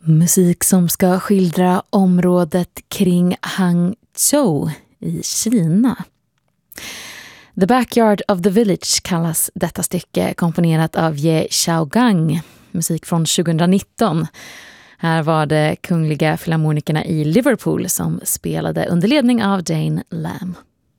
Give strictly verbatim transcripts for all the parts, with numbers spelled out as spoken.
Musik som ska skildra området kring Hangzhou i Kina. The Backyard of the Village kallas detta stycke, komponerat av Ye Xiaogang, musik från tjugonitton. Här var det Kungliga Filharmonikerna i Liverpool som spelade under ledning av Dane Lamb.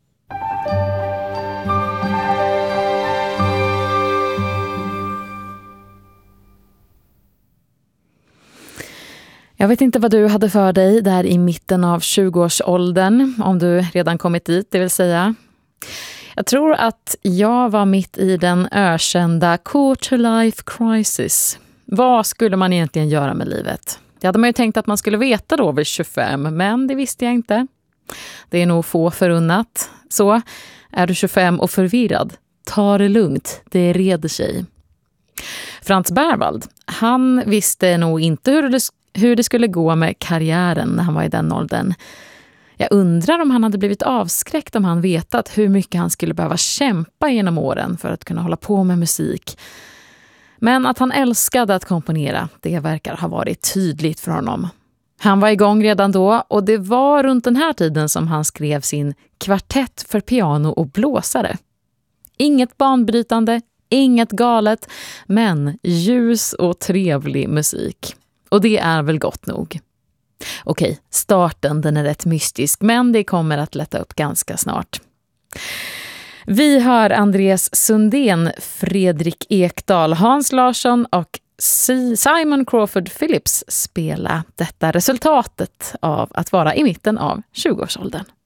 Jag vet inte vad du hade för dig där i mitten av tjugoårsåldern, om du redan kommit dit, det vill säga. Jag tror att jag var mitt i den ökända quarter-life crisis. Vad skulle man egentligen göra med livet? Det hade man ju tänkt att man skulle veta då vid tjugofem, men det visste jag inte. Det är nog få förunnat. Så, är du tjugofem och förvirrad? Ta det lugnt, det reder sig. Frans Berwald, han visste nog inte hur det, hur det skulle gå med karriären när han var i den åldern. Jag undrar om han hade blivit avskräckt om han vetat hur mycket han skulle behöva kämpa genom åren för att kunna hålla på med musik. Men att han älskade att komponera, det verkar ha varit tydligt för honom. Han var igång redan då, och det var runt den här tiden som han skrev sin kvartett för piano och blåsare. Inget banbrytande, inget galet, men ljus och trevlig musik. Och det är väl gott nog. Okej, starten den är rätt mystisk, men det kommer att lätta upp ganska snart. Vi hör Andreas Sundén, Fredrik Ekdahl, Hans Larsson och Simon Crawford Phillips spela detta resultatet av att vara i mitten av tjugoårsåldern.